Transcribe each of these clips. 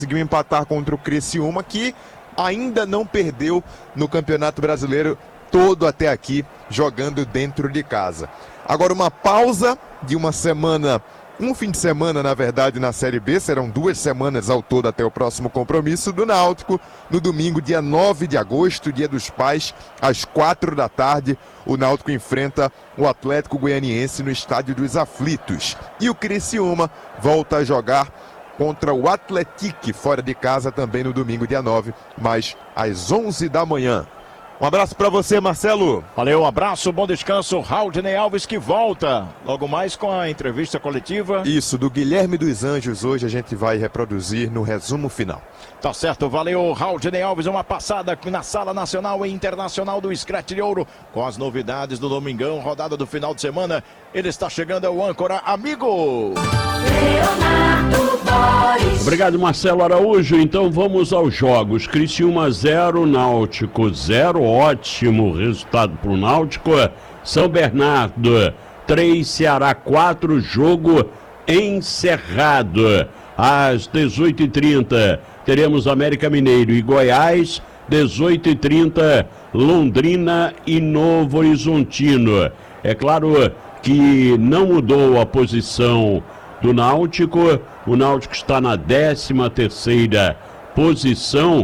conseguiu empatar contra o Criciúma, que ainda não perdeu no Campeonato Brasileiro todo até aqui, jogando dentro de casa. Agora uma pausa de uma semana, um fim de semana na verdade na Série B, serão 2 semanas ao todo até o próximo compromisso do Náutico. No domingo, dia 9 de agosto, dia dos pais, às 4 da tarde, o Náutico enfrenta o Atlético Goianiense no Estádio dos Aflitos. E o Criciúma volta a jogar contra o Atlético fora de casa também no domingo, dia 9, mas às 11 da manhã. Um abraço para você, Marcelo. Valeu, um abraço, bom descanso. Raudney Alves que volta logo mais com a entrevista coletiva. Isso, do Guilherme dos Anjos, hoje a gente vai reproduzir no resumo final. Tá certo, valeu, Raudney Alves. Uma passada na Sala Nacional e Internacional do Scratch de Ouro com as novidades do Domingão, rodada do final de semana. Ele está chegando, é o âncora amigo Leonardo Boris. Obrigado, Marcelo Araújo. Então vamos aos jogos. Criciúma 0, Náutico 0. Ótimo resultado para o Náutico. São Bernardo 3, Ceará 4. Jogo encerrado. Às 18h30 teremos América Mineiro e Goiás. 18h30 Londrina e Novo Horizontino. É claro que não mudou a posição do Náutico. O Náutico está na 13ª posição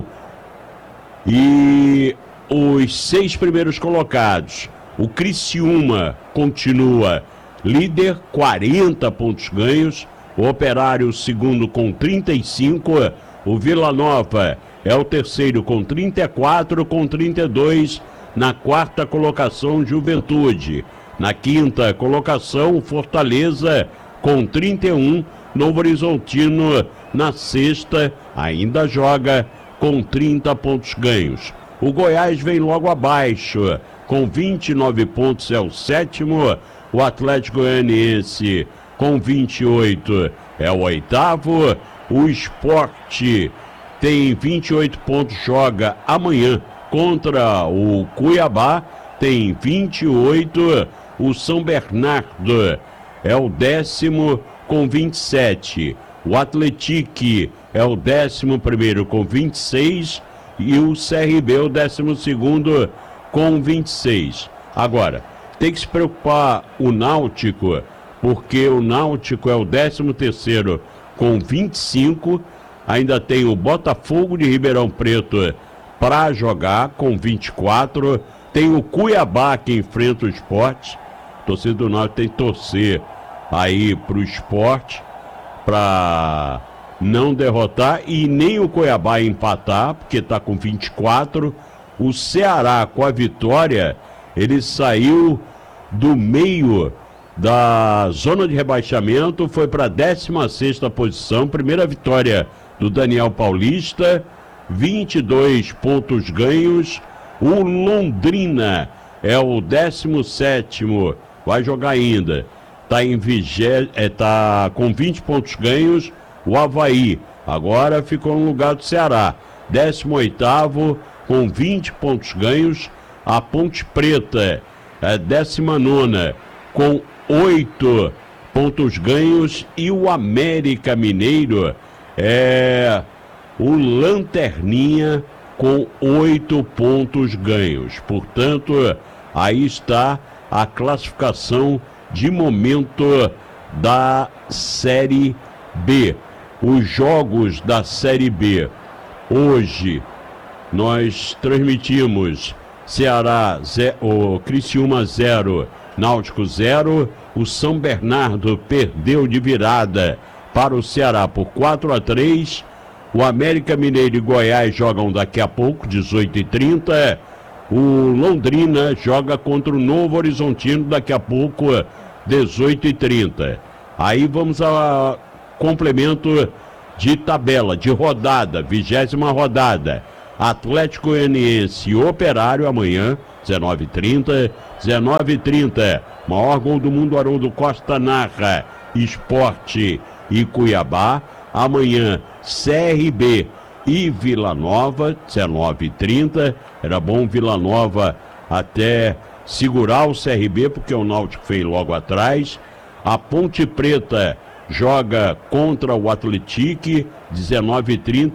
e os 6 primeiros colocados. O Criciúma continua líder, 40 pontos ganhos. O Operário, segundo, com 35. O Vila Nova é o terceiro com 34, com 32. Na 4ª colocação, Juventude. Na 5ª colocação, Fortaleza com 31. Novo Horizontino na 6ª ainda joga com 30 pontos ganhos. O Goiás vem logo abaixo com 29 pontos, é o 7º. O Atlético Goianiense com 28 é o 8º. O Sport tem 28 pontos, joga amanhã contra o Cuiabá, tem 28. O São Bernardo é o 10º com 27. O Atlético é o 11º com 26 e o CRB é o 12º com 26. Agora, tem que se preocupar o Náutico, porque o Náutico é o 13º com 25. Ainda tem o Botafogo de Ribeirão Preto para jogar com 24. Tem o Cuiabá que enfrenta o Sport. A torcida do Náutico tem que torcer aí pro Sport para não derrotar e nem o Cuiabá empatar, porque está com 24. O Ceará, com a vitória, ele saiu do meio da zona de rebaixamento, foi para a 16ª posição. Primeira vitória do Daniel Paulista, 22 pontos ganhos. O Londrina é o 17º, vai jogar ainda. Tá com 20 pontos ganhos. O Avaí agora ficou no lugar do Ceará, 18º com 20 pontos ganhos. A Ponte Preta é 19ª com 8 pontos ganhos. E o América Mineiro é o lanterninha com 8 pontos ganhos. Portanto, aí está a classificação de momento da Série B. Os jogos da Série B. Hoje nós transmitimos Ceará, o Criciúma 0, Náutico 0. O São Bernardo perdeu de virada para o Ceará por 4-3. O América Mineiro e Goiás jogam daqui a pouco, 18h30. O Londrina joga contra o Novo Horizontino daqui a pouco, 18h30. Aí vamos a complemento de tabela, de rodada, 20ª rodada. Atlético Goianiense e Operário amanhã, 19h30. 19h30, maior gol do mundo, Haroldo Costa narra. Esporte e Cuiabá. Amanhã, CRB e Vila Nova, 19h30. Era bom Vila Nova até segurar o CRB, porque o Náutico fez logo atrás. A Ponte Preta joga contra o Atlético, 19h30.